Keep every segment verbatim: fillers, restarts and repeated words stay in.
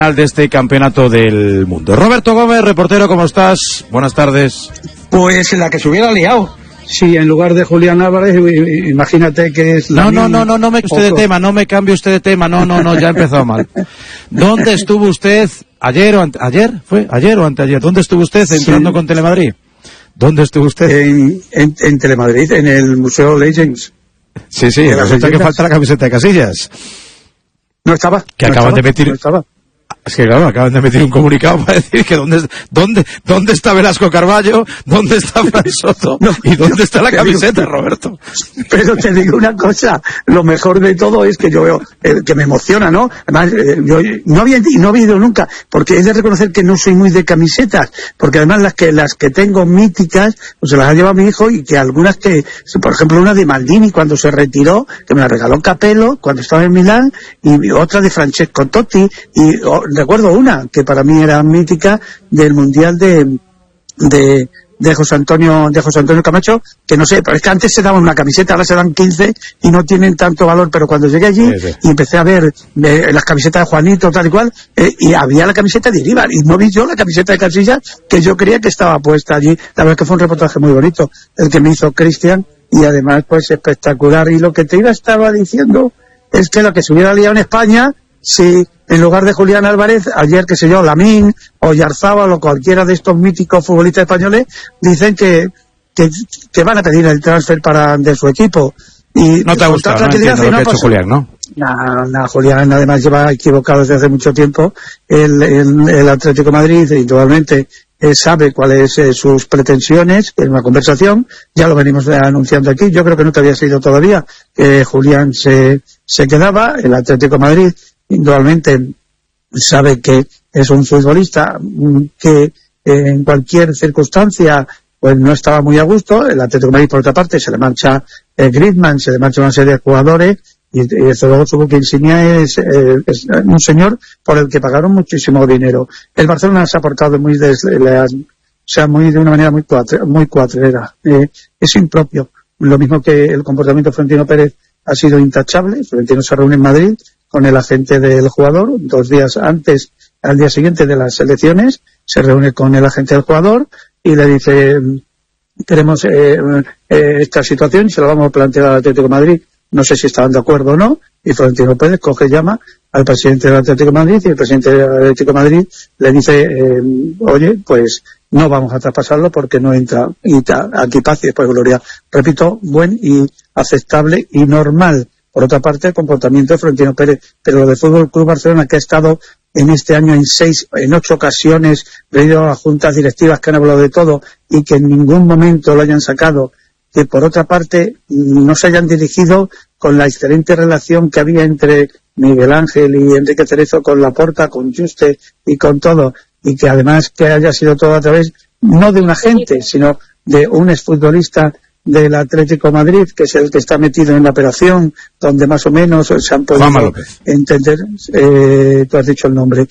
de este campeonato del mundo. Roberto Gómez, reportero, ¿cómo estás? Buenas tardes. Pues la que se hubiera liado. Sí, en lugar de Julián Álvarez, imagínate que es... No, no, no, no, no me cambie usted de tema, no me cambie usted de tema, no, no, no, ya ha empezado mal. ¿Dónde estuvo usted ayer o ante, ayer? ¿Fue ayer o anteayer? ¿Dónde estuvo usted entrando sí. con Telemadrid? ¿Dónde estuvo usted? En, en, en Telemadrid, en el Museo Legends. Sí, sí, resulta que falta la camiseta de Casillas. No estaba. Que no acaban estaba, de meter... No estaba. Es que claro, acaban de meter un comunicado para decir que dónde dónde dónde está Velasco Carballo, dónde está Fran Soto no, y dónde no, está la camiseta, digo, Roberto. Pero te digo una cosa, lo mejor de todo es que yo veo, eh, que me emociona, ¿no? Además, eh, yo no había, no había ido nunca, porque he de reconocer que no soy muy de camisetas, porque además las que las que tengo míticas, pues se las ha llevado mi hijo, y que algunas que, por ejemplo, una de Maldini cuando se retiró, que me la regaló Capello cuando estaba en Milán, y otra de Francesco Totti, y oh, recuerdo una que para mí era mítica del mundial de de de José Antonio de José Antonio Camacho, que no sé, pero es que antes se daban una camiseta, ahora se dan quince y no tienen tanto valor, pero cuando llegué allí sí, sí. y empecé a ver eh, las camisetas de Juanito tal y cual, eh, y había la camiseta de Iríbar y no vi yo la camiseta de Casillas que yo creía que estaba puesta allí. La verdad es que fue un reportaje muy bonito el que me hizo Cristian, y además pues espectacular. Y lo que te iba estaba diciendo es que lo que se hubiera liado en España, si en lugar de Julián Álvarez, ayer, qué sé yo, Lamín o Yarzábal o cualquiera de estos míticos futbolistas españoles dicen que, que, que van a pedir el transfer para de su equipo. Y no te ha gustado, no entiendo lo que ha hecho Julián, ¿no? Nah, nah, Julián además lleva equivocado desde hace mucho tiempo. El, el, el Atlético de Madrid, indudablemente, eh, sabe cuáles son eh, sus pretensiones en una conversación. Ya lo venimos anunciando aquí. Yo creo que no te había sido todavía que Julián se, se quedaba. El Atlético de Madrid indudablemente sabe que es un futbolista que eh, en cualquier circunstancia pues no estaba muy a gusto. El Atlético de Madrid, por otra parte, se le marcha eh, Griezmann, se le marcha una serie de jugadores, y, y desde luego su buque insignia es, eh, es un señor por el que pagaron muchísimo dinero. El Barcelona se ha portado muy desleal, o sea, muy de una manera muy cuatre, muy cuatrera. Eh, es impropio. Lo mismo que el comportamiento de Florentino Pérez ha sido intachable. Florentino se reúne en Madrid con el agente del jugador, dos días antes, al día siguiente de las elecciones, se reúne con el agente del jugador y le dice, tenemos eh, eh, esta situación y se la vamos a plantear al Atlético de Madrid, no sé si estaban de acuerdo o no, y Florentino Pérez coge, llama al presidente del Atlético de Madrid, y el presidente del Atlético de Madrid le dice, eh, oye, pues no vamos a traspasarlo porque no entra, y ta, aquí paz y después gloria. Repito, buen y aceptable y normal. Por otra parte, el comportamiento de Florentino Pérez, pero lo de Fútbol Club Barcelona, que ha estado en este año en seis, en ocho ocasiones, debido a juntas directivas que han hablado de todo y que en ningún momento lo hayan sacado, que por otra parte no se hayan dirigido con la excelente relación que había entre Miguel Ángel y Enrique Cerezo con Laporta, con Juste y con todo, y que además que haya sido todo a través no de un agente, sino de un exfutbolista del Atlético de Madrid, que es el que está metido en la operación, donde más o menos se han podido entender, eh, tú has dicho el nombre,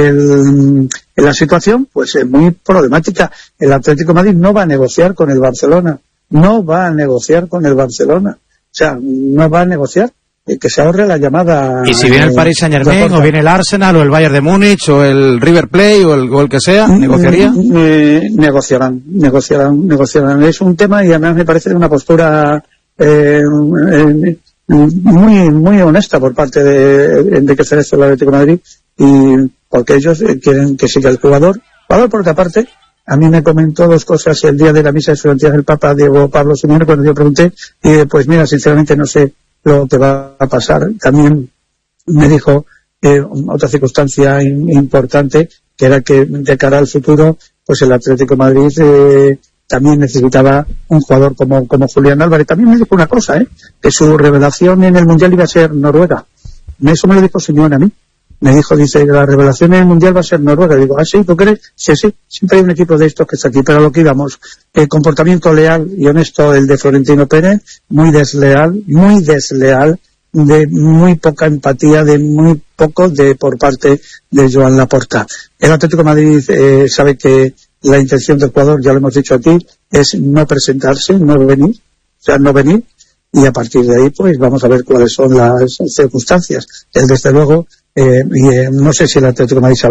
el, en la situación pues es muy problemática. El Atlético de Madrid no va a negociar con el Barcelona, no va a negociar con el Barcelona, o sea, no va a negociar, eh, que se ahorre la llamada. Y si viene el Paris Saint Germain, o viene el Arsenal, o el Bayern de Múnich, o el River Plate, o el, o el que sea, ¿negociaría? Eh, negociarán, negociarán, negociarán. Es un tema, y además me parece una postura eh, eh, muy muy honesta por parte de Enrique Cerezo del Atlético de Madrid, y porque ellos quieren que siga el jugador. El jugador, por otra parte, a mí me comentó dos cosas el día de la misa de su santidad del Papa Diego Pablo Simeone, cuando yo pregunté, y pues mira, sinceramente no sé lo que va a pasar. También me dijo eh, otra circunstancia in, importante, que era que de cara al futuro, pues el Atlético de Madrid eh, también necesitaba un jugador como, como Julián Álvarez. También me dijo una cosa, eh, que su revelación en el Mundial iba a ser Noruega. Eso me lo dijo Simeone a mí. Me dijo, dice, la revelación en el Mundial va a ser Noruega. Digo, ¿ah, sí? ¿Tú crees? Sí, sí. Siempre hay un equipo de estos que está aquí. Pero lo que íbamos, el comportamiento leal y honesto, el de Florentino Pérez, muy desleal, muy desleal, de muy poca empatía, de muy poco de por parte de Joan Laporta. El Atlético de Madrid eh, sabe que la intención del jugador, ya lo hemos dicho aquí, es no presentarse, no venir, o sea, no venir, y a partir de ahí, pues vamos a ver cuáles son las circunstancias. Él, desde luego, eh, y, eh, no sé si el Atlético de Madrid sabe